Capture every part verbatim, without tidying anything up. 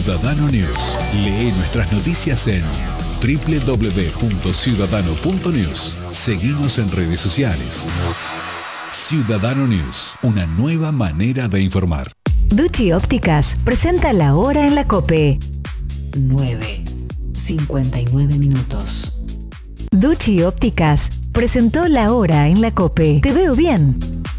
Ciudadano News. Lee nuestras noticias en doble u doble u doble u punto ciudadano punto news. Seguinos en redes sociales. Ciudadano News, una nueva manera de informar. Ducci Ópticas presenta la hora en la COPE. nueve cincuenta y nueve minutos. Ducci Ópticas presentó la hora en la COPE. Te veo bien.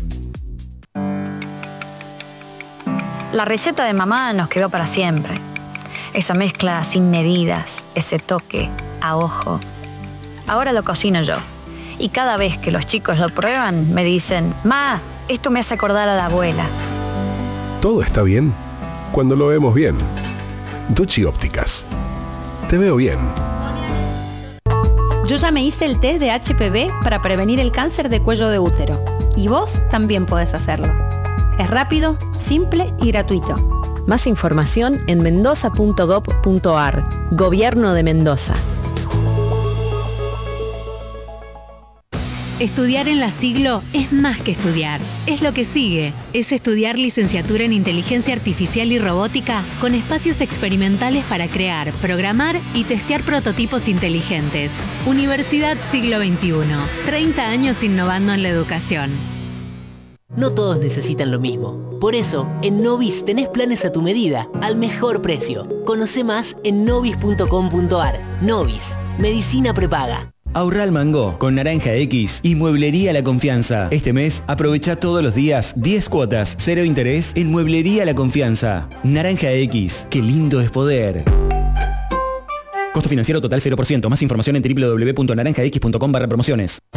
La receta de mamá nos quedó para siempre. Esa mezcla sin medidas, ese toque a ojo. Ahora lo cocino yo. Y cada vez que los chicos lo prueban, me dicen, Ma, esto me hace acordar a la abuela. Todo está bien cuando lo vemos bien. Ducci Ópticas. Te veo bien. Yo ya me hice el test de H P V para prevenir el cáncer de cuello de útero. Y vos también podés hacerlo. Es rápido, simple y gratuito. Más información en mendoza punto gob punto ar. Gobierno de Mendoza. Estudiar en la Siglo es más que estudiar, es lo que sigue. Es estudiar licenciatura en Inteligencia Artificial y Robótica con espacios experimentales para crear, programar y testear prototipos inteligentes. Universidad Siglo veintiuno, treinta años innovando en la educación. No todos necesitan lo mismo. Por eso, en Novis tenés planes a tu medida, al mejor precio. Conoce más en novis punto com punto ar. Novis, medicina prepaga. Ahorra al mango con Naranja X y Mueblería La Confianza. Este mes aprovecha todos los días diez cuotas, cero interés en Mueblería La Confianza. Naranja X, qué lindo es poder. Costo financiero total cero por ciento. Más información en doble u doble u doble u punto naranja x punto com barra promociones.